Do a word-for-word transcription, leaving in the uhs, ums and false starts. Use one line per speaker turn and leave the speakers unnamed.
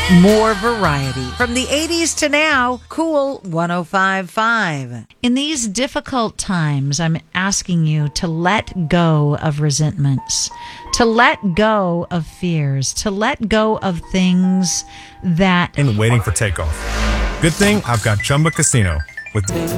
More variety. From the eighties to now, Cool one oh five point five.
In these difficult times, I'm asking you to let go of resentments, to let go of fears, to let go of things that...
And waiting for takeoff. Good thing I've got Chumba Casino. With